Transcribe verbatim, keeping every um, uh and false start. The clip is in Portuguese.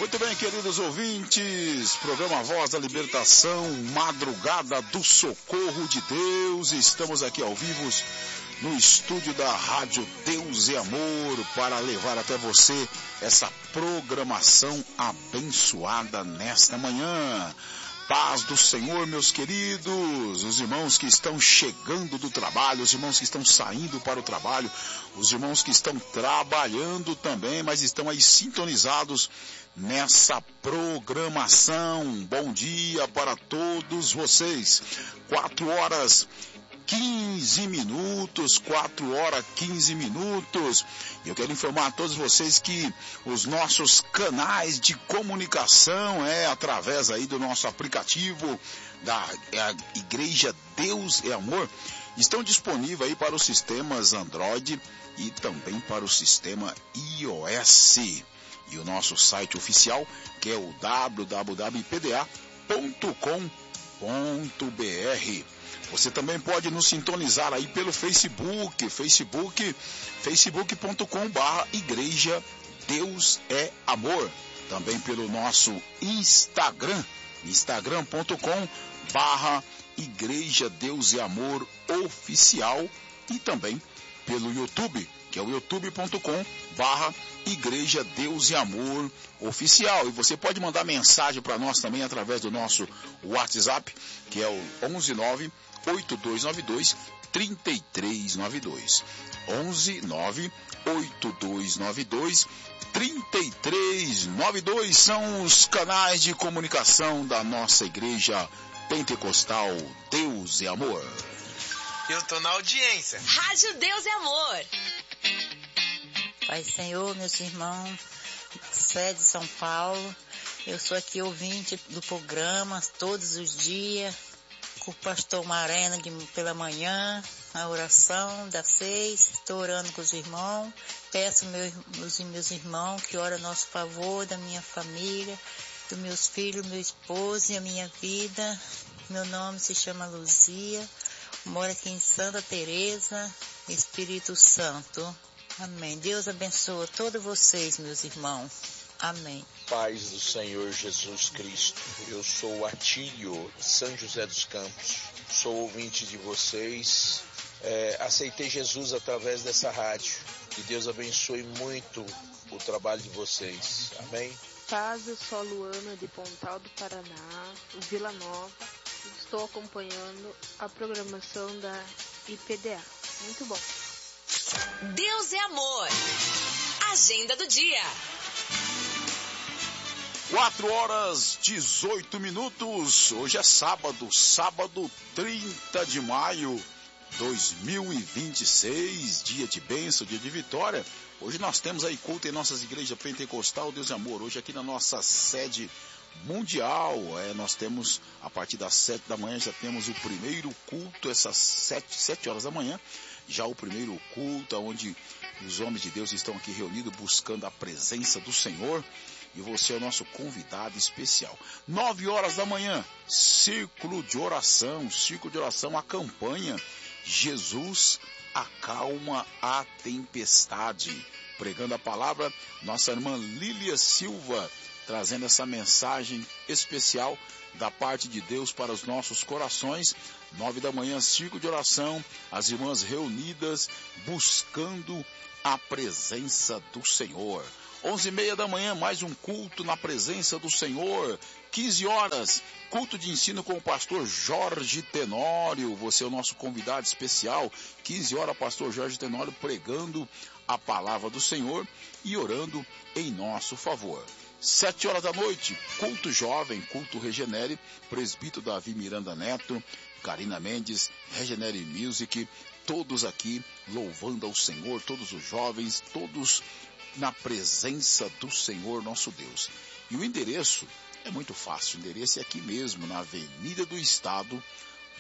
Muito bem, queridos ouvintes, programa Voz da Libertação, Madrugada do Socorro de Deus. Estamos aqui ao vivo no estúdio da Rádio Deus e Amor para levar até você essa programação abençoada nesta manhã. Paz do Senhor, meus queridos, os irmãos que estão chegando do trabalho, os irmãos que estão saindo para o trabalho, os irmãos que estão trabalhando também, mas estão aí sintonizados nessa programação. Bom dia para todos vocês. Quatro horas quinze minutos, quatro horas quinze minutos. Eu quero informar a todos vocês que os nossos canais de comunicação é através aí do nosso aplicativo da Igreja Deus e Amor, estão disponíveis aí para os sistemas Android e também para o sistema iOS. E o nosso site oficial, que é o w w w ponto p d a ponto com ponto b r. Você também pode nos sintonizar aí pelo Facebook, Facebook, facebook ponto com barra Igreja Deus é Amor. Também pelo nosso Instagram, instagram ponto com barra Igreja Deus é Amor Oficial. E também pelo YouTube, que é o youtube ponto com barra Igreja Deus e Amor Oficial. E você pode mandar mensagem para nós também através do nosso WhatsApp, que é o onze nove oito dois nove dois três três nove dois. onze nove oito dois nove dois três três nove dois são os canais de comunicação da nossa Igreja Pentecostal Deus e Amor. Eu tô na audiência. Rádio Deus e Amor. Pai Senhor, meus irmãos, sede de São Paulo, eu sou aqui ouvinte do programa todos os dias, com o pastor Marena de, pela manhã, a oração das seis, estou orando com os irmãos, peço meus, meus, meus irmãos que orem a nosso favor, da minha família, dos meus filhos, meu esposo e a minha vida. Meu nome se chama Luzia, moro aqui em Santa Teresa, Espírito Santo. Amém. Deus abençoa todos vocês, meus irmãos. Amém. Paz do Senhor Jesus Cristo. Eu sou Atílio, São José dos Campos. Sou ouvinte de vocês. É, aceitei Jesus através dessa rádio. Que Deus abençoe muito o trabalho de vocês. Amém. Paz, eu sou a Luana de Pontal do Paraná, Vila Nova. Estou acompanhando a programação da I P D A. Muito bom. Deus é Amor. Agenda do dia. quatro horas dezoito minutos. Hoje é sábado, sábado trinta de maio de dois mil e vinte e seis, dia de bênção, dia de vitória. Hoje nós temos aí culto em nossas igrejas Pentecostal Deus e Amor. Hoje aqui na nossa sede mundial, é, nós temos a partir das sete da manhã, já temos o primeiro culto, essas sete, sete horas da manhã, já o primeiro culto, onde os homens de Deus estão aqui reunidos buscando a presença do Senhor. E você é o nosso convidado especial. Nove horas da manhã, círculo de oração, círculo de oração, a campanha Jesus acalma a tempestade. Pregando a palavra, nossa irmã Lília Silva, trazendo essa mensagem especial da parte de Deus para os nossos corações. Nove da manhã, círculo de oração, as irmãs reunidas, buscando a presença do Senhor. Onze e meia da manhã, mais um culto na presença do Senhor. Quinze horas, culto de ensino com o pastor Jorge Tenório. Você é o nosso convidado especial. Quinze horas, pastor Jorge Tenório pregando a palavra do Senhor e orando em nosso favor. Sete horas da noite, culto jovem, culto Regenere, presbítero Davi Miranda Neto, Karina Mendes, Regenere Music, todos aqui louvando ao Senhor, todos os jovens, todos na presença do Senhor nosso Deus. E o endereço é muito fácil, o endereço é aqui mesmo, na Avenida do Estado,